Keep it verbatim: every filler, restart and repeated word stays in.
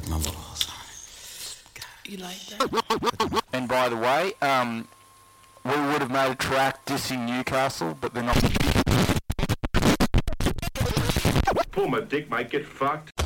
lick my balls. You like that? And by the way, um, we would have made a track dissing Newcastle, but they're not. Pull my dick, mate. Get fucked.